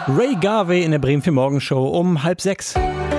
Ray Garvey in der Bremen 4 Morgenshow um 5:30.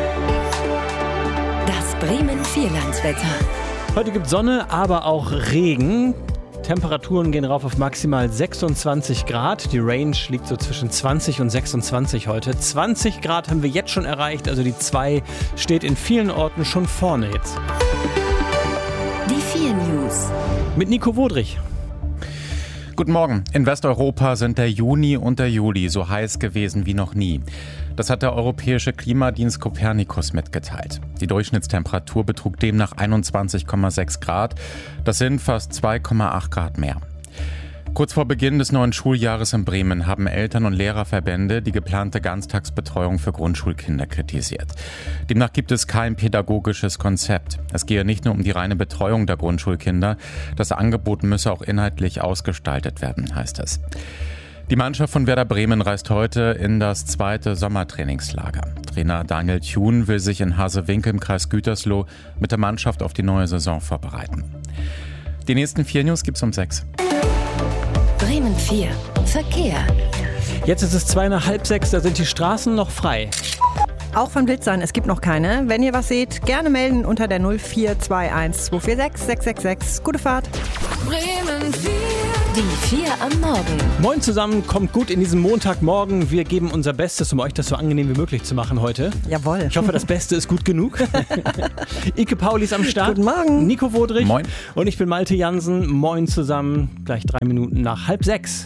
Das Bremen Vierlandswetter. Heute gibt es Sonne, aber auch Regen. Temperaturen gehen rauf auf maximal 26 Grad. Die Range liegt so zwischen 20 und 26 heute. 20 Grad haben wir jetzt schon erreicht, also die 2 steht in vielen Orten schon vorne jetzt. Die 4 News. Mit Nico Wodrich. Guten Morgen. In Westeuropa sind der Juni und der Juli so heiß gewesen wie noch nie. Das hat der europäische Klimadienst Copernicus mitgeteilt. Die Durchschnittstemperatur betrug demnach 21,6 Grad. Das sind fast 2,8 Grad mehr. Kurz vor Beginn des neuen Schuljahres in Bremen haben Eltern- und Lehrerverbände die geplante Ganztagsbetreuung für Grundschulkinder kritisiert. Demnach gibt es kein pädagogisches Konzept. Es gehe nicht nur um die reine Betreuung der Grundschulkinder, das Angebot müsse auch inhaltlich ausgestaltet werden, heißt es. Die Mannschaft von Werder Bremen reist heute in das 2. Sommertrainingslager. Trainer Daniel Thun will sich in Hasewinkel im Kreis Gütersloh mit der Mannschaft auf die neue Saison vorbereiten. Die nächsten 4 News gibt's um 6. Bremen 4. Verkehr. Jetzt ist es 5:30, da sind die Straßen noch frei. Auch von Blitzern, es gibt noch keine. Wenn ihr was seht, gerne melden unter der 0421 246 666. Gute Fahrt. Bremen 4. Die 4 am Morgen. Moin zusammen, kommt gut in diesen Montagmorgen. Wir geben unser Bestes, um euch das so angenehm wie möglich zu machen heute. Jawohl. Ich hoffe, das Beste ist gut genug. Ike Pauli ist am Start. Guten Morgen. Nico Wodrich. Moin. Und ich bin Malte Jansen. Moin zusammen. Gleich 3 Minuten nach 5:30.